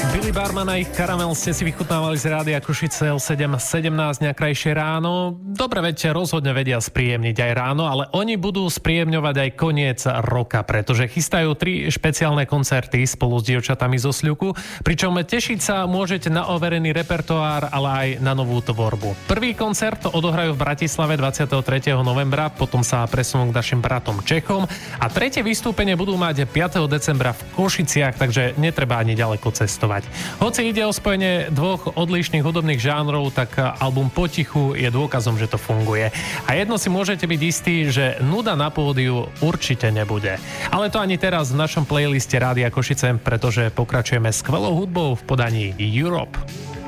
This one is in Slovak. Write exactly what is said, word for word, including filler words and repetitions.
Billy Barman a ich Karamel ste si vychutnávali z Rádia Košice el sedem sedemnásť dňa krajšie ráno. Dobre, veď rozhodne vedia spríjemniť aj ráno, ale oni budú spríjemňovať aj koniec roka, pretože chystajú tri špeciálne koncerty spolu s dievčatami zo Sľuku, pričom tešiť sa môžete na overený repertoár, ale aj na novú tvorbu. Prvý koncert odohrajú v Bratislave dvadsiateho tretieho novembra, potom sa presunú k našim bratom Čechom a tretie vystúpenie budú mať piateho decembra v Košiciach, takže netreba ani ďaleko cestovať. Hoci ide o spojenie dvoch odlišných hudobných žánrov, tak album Potichu je dôkazom, že to funguje. A jedno si môžete byť istí, že nuda na pódiu určite nebude. Ale to ani teraz v našom playliste Rádia Košice, pretože pokračujeme skvelou hudbou v podaní Europe.